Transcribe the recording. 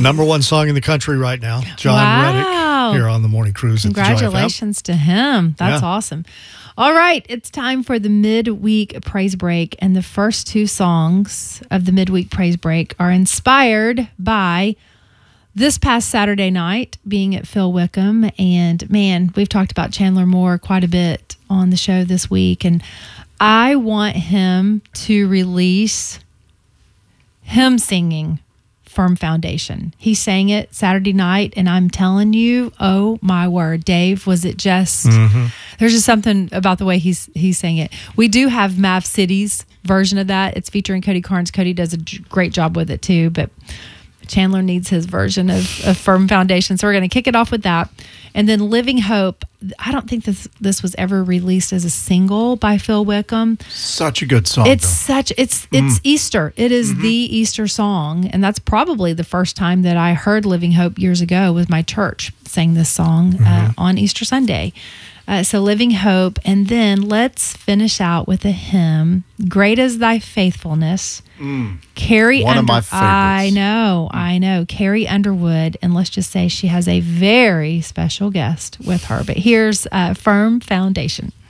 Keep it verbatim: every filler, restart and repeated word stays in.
Number one song in the country right now. John Wow. Reddick here on the Morning Cruise. Congratulations to him. That's Yeah. awesome. All right, it's time for the midweek praise break. And the first two songs of the midweek praise break are inspired by this past Saturday night being at Phil Wickham. And man, we've talked about Chandler Moore quite a bit on the show this week. And I want him to release him singing Firm Foundation. He sang it Saturday night, and I'm telling you, oh my word, Dave, was it just, mm-hmm. there's just something about the way he's he sang it. We do have Mav City's version of that. It's featuring Cody Carnes. Cody does a great job with it too, but Chandler needs his version of, of Firm Foundation. So we're going to kick it off with that. And then Living Hope, I don't think this this was ever released as a single by Phil Wickham. Such a good song. It's though. such it's it's Mm. Easter. It is Mm-hmm. the Easter song, and that's probably the first time that I heard Living Hope years ago. Was my church sang this song Mm-hmm. uh, on Easter Sunday. Uh, so Living Hope, and then let's finish out with a hymn. Great is Thy Faithfulness. Mm. Carrie One of Under- my favorites. I know, I know. Carrie Underwood, and let's just say she has a very special guest with her. But here's uh, Firm Foundation.